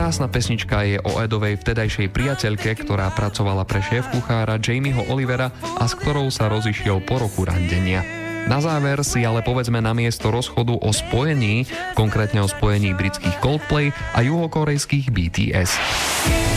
Krásna pesnička je o Edovej vtedajšej priateľke, ktorá pracovala pre šéf-kuchára Jamieho Olivera a s ktorou sa rozišiel po roku randenia. Na záver si ale povedzme namiesto rozchodu o spojení, konkrétne o spojení britských Coldplay a juhokorejských BTS.